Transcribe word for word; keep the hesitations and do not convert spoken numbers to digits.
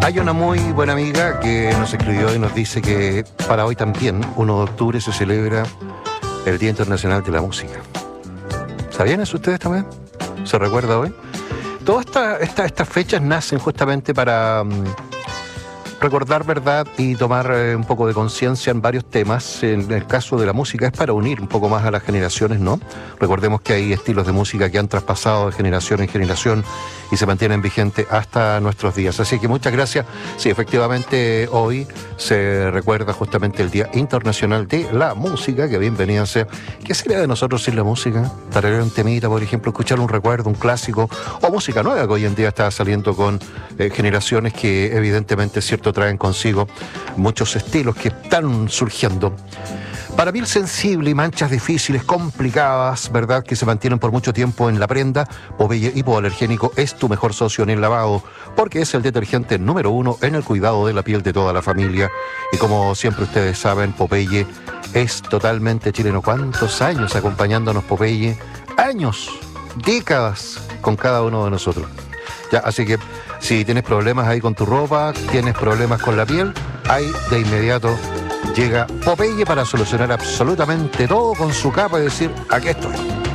Hay una muy buena amiga que nos escribió y nos dice que para hoy también, uno de octubre, se celebra el Día Internacional de la Música. ¿Sabían eso ustedes también? ¿Se recuerda hoy? Todas esta, esta, estas fechas nacen justamente para um, recordar, ¿verdad?, y tomar eh, un poco de conciencia en varios temas. En el caso de la música es para unir un poco más a las generaciones, ¿no? Recordemos que hay estilos de música que han traspasado de generación en generación y se mantienen vigentes hasta nuestros días. Así que muchas gracias. Sí, efectivamente, hoy se recuerda justamente el Día Internacional de la Música, que bienvenida sea. ¿Qué sería de nosotros sin la música? Tararear un temita, por ejemplo, escuchar un recuerdo, un clásico, o música nueva que hoy en día está saliendo con eh, generaciones que evidentemente, es cierto, traen consigo muchos estilos que están surgiendo. Para piel sensible y manchas difíciles, complicadas, ¿verdad?, que se mantienen por mucho tiempo en la prenda, Popeye Hipoalergénico es tu mejor socio en el lavado, porque es el detergente número uno en el cuidado de la piel de toda la familia. Y como siempre ustedes saben, Popeye es totalmente chileno. ¿Cuántos años acompañándonos Popeye? Años, décadas con cada uno de nosotros. Ya, así que si tienes problemas ahí con tu ropa, tienes problemas con la piel, ahí de inmediato llega Popeye para solucionar absolutamente todo con su capa y decir, aquí estoy.